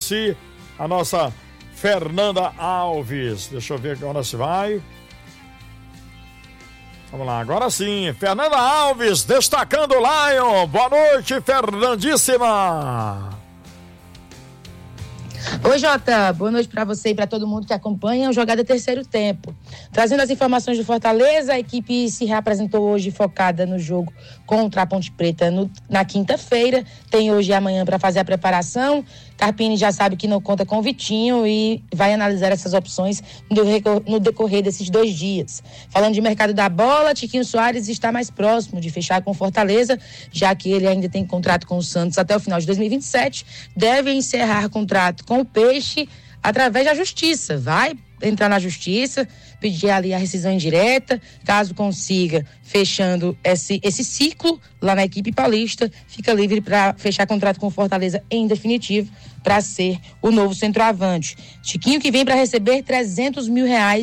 si, a nossa Fernanda Alves. Deixa eu ver agora se vai. Vamos lá, agora sim, Fernanda Alves destacando o Lion. Boa noite, Fernandíssima. Oi, Jota, boa noite para você e para todo mundo que acompanha o Jogada Terceiro Tempo. Trazendo as informações do Fortaleza, a equipe se reapresentou hoje focada no jogo contra a Ponte Preta na quinta-feira. Tem hoje e amanhã para fazer a preparação. Carpini já sabe que não conta com o Vitinho e vai analisar essas opções no decorrer desses 2 dias. Falando de mercado da bola, Tiquinho Soares está mais próximo de fechar com o Fortaleza, já que ele ainda tem contrato com o Santos até o final de 2027. Deve encerrar contrato com o Peixe através da Justiça. Vai entrar na Justiça, pedir ali a rescisão indireta, caso consiga, fechando esse ciclo lá na equipe paulista, fica livre para fechar contrato com o Fortaleza em definitivo, para ser o novo centroavante. Tiquinho que vem para receber R$300 mil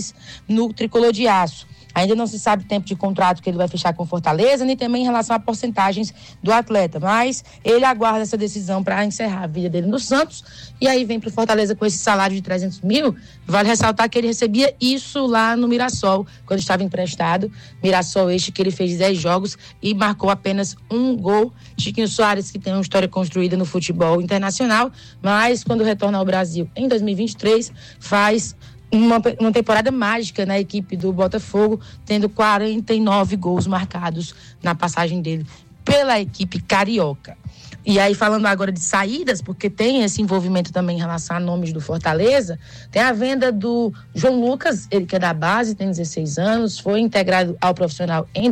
no Tricolor de Aço. Ainda não se sabe o tempo de contrato que ele vai fechar com o Fortaleza, nem também em relação a porcentagens do atleta, mas ele aguarda essa decisão para encerrar a vida dele no Santos, e aí vem para o Fortaleza com esse salário de R$300 mil. Vale ressaltar que ele recebia isso lá no Mirassol, quando estava emprestado. Mirassol este que ele fez 10 jogos e marcou apenas 1 gol. Tiquinho Soares, que tem uma história construída no futebol internacional, mas quando retorna ao Brasil em 2023, faz uma temporada mágica na equipe do Botafogo, tendo 49 gols marcados na passagem dele pela equipe carioca. E aí, falando agora de saídas, porque tem esse envolvimento também em relação a nomes do Fortaleza, tem a venda do João Lucas, ele que é da base, tem 16 anos, foi integrado ao profissional em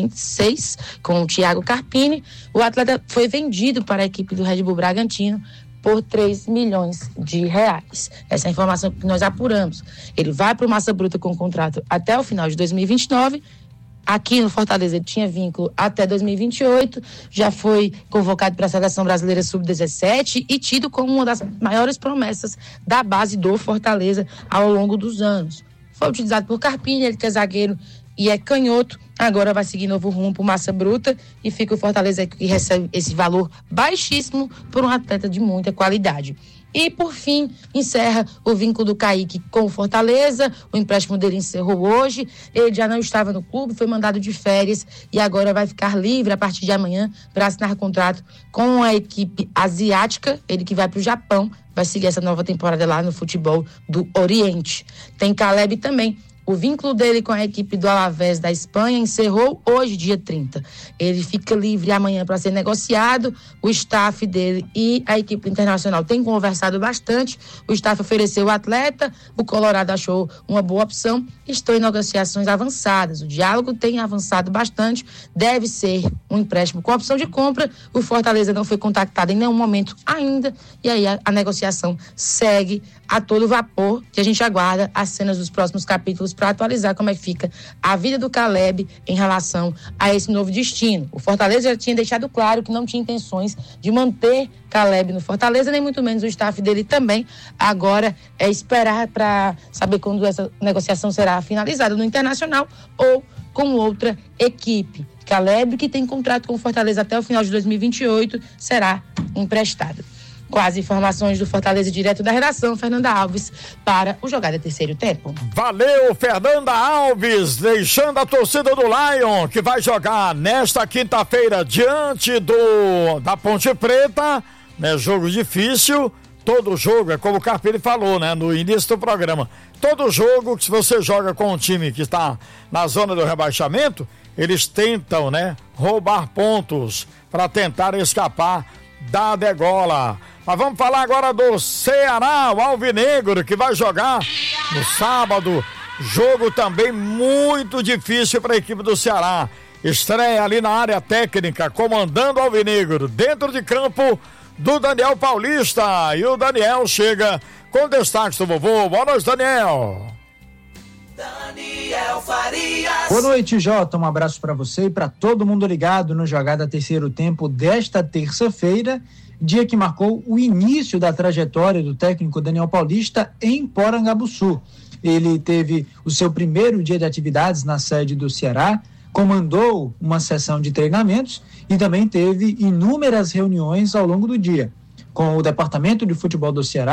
2026 com o Thiago Carpini. O atleta foi vendido para a equipe do Red Bull Bragantino por R$3 milhões. Essa é a informação que nós apuramos. Ele vai para o Massa Bruta com contrato até o final de 2029. Aqui no Fortaleza ele tinha vínculo até 2028, já foi convocado para a Seleção Brasileira Sub-17 e tido como uma das maiores promessas da base do Fortaleza ao longo dos anos. Foi utilizado por Carpini, ele que é zagueiro e é canhoto, agora vai seguir novo rumo para o Massa Bruta e fica o Fortaleza que recebe esse valor baixíssimo por um atleta de muita qualidade. E, por fim, encerra o vínculo do Kaique com o Fortaleza. O empréstimo dele encerrou hoje. Ele já não estava no clube, foi mandado de férias e agora vai ficar livre a partir de amanhã para assinar contrato com a equipe asiática. Ele que vai para o Japão, vai seguir essa nova temporada lá no futebol do Oriente. Tem Caleb também. O vínculo dele com a equipe do Alavés da Espanha encerrou hoje, dia 30. Ele fica livre amanhã para ser negociado. O staff dele e a equipe internacional têm conversado bastante. O staff ofereceu o atleta, o Colorado achou uma boa opção. Estou em negociações avançadas. O diálogo tem avançado bastante. Deve ser um empréstimo com opção de compra. O Fortaleza não foi contactado em nenhum momento ainda. E aí a negociação segue a todo vapor, que a gente aguarda as cenas dos próximos capítulos para atualizar como é que fica a vida do Caleb em relação a esse novo destino. O Fortaleza já tinha deixado claro que não tinha intenções de manter Caleb no Fortaleza, nem muito menos o staff dele também. Agora é esperar para saber quando essa negociação será finalizada no Internacional ou com outra equipe. Caleb, que tem contrato com o Fortaleza até o final de 2028, será emprestado. Com as informações do Fortaleza direto da redação, Fernanda Alves para o Jogada Terceiro Tempo. Valeu, Fernanda Alves, deixando a torcida do Lion, que vai jogar nesta quinta-feira diante da Ponte Preta, né? Jogo difícil, todo jogo, é como o Carpini falou, né? No início do programa, todo jogo que se você joga com um time que está na zona do rebaixamento, eles tentam, né? Roubar pontos para tentar escapar da degola. Mas vamos falar agora do Ceará, o Alvinegro, que vai jogar no sábado. Jogo também muito difícil para a equipe do Ceará. Estreia ali na área técnica, comandando o Alvinegro, dentro de campo do Daniel Paulista. E o Daniel chega com destaques do vovô. Boa noite, Daniel. Daniel Farias. Boa noite, Jota. Um abraço para você e para todo mundo ligado no Jogada Terceiro Tempo desta terça-feira, dia que marcou o início da trajetória do técnico Daniel Paulista em Porangabuçu. Ele teve o seu primeiro dia de atividades na sede do Ceará, comandou uma sessão de treinamentos e também teve inúmeras reuniões ao longo do dia com o departamento de futebol do Ceará,